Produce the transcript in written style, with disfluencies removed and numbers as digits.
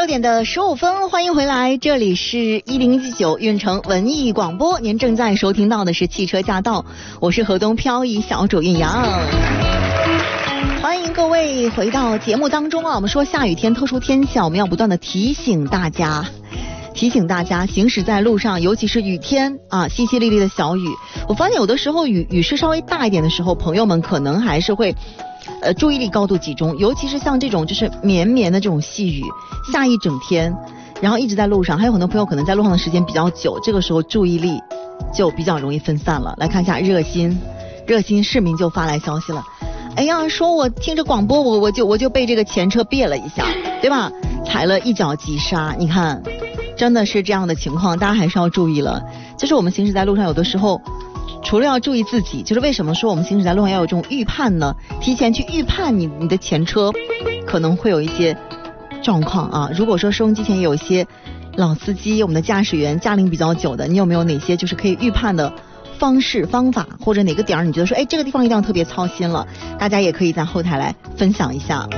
点的15分，欢迎回来，这里是1019运城文艺广播，您正在收听到的是汽车驾到，我是河东漂移小主运阳。欢迎各位回到节目当中啊！我们说下雨天特殊天气，我们要不断的提醒大家行驶在路上，尤其是雨天啊，淅淅沥沥的小雨。我发现有的时候雨势稍微大一点的时候，朋友们可能还是会注意力高度集中，尤其是像这种就是绵绵的这种细雨，下一整天，然后一直在路上，还有很多朋友可能在路上的时间比较久，这个时候注意力就比较容易分散了。来看一下热心市民就发来消息了。哎呀，说我听着广播，我就被这个前车别了一下，对吧？踩了一脚急刹，你看，真的是这样的情况，大家还是要注意了。就是我们行驶在路上，有的时候除了要注意自己，就是为什么说我们行驶在路上要有这种预判呢？提前去预判你的前车可能会有一些状况啊。如果说收音机前有一些老司机，我们的驾驶员驾龄比较久的，你有没有哪些就是可以预判的方法，或者哪个点你觉得说，哎，这个地方一定要特别操心了，大家也可以在后台来分享一下。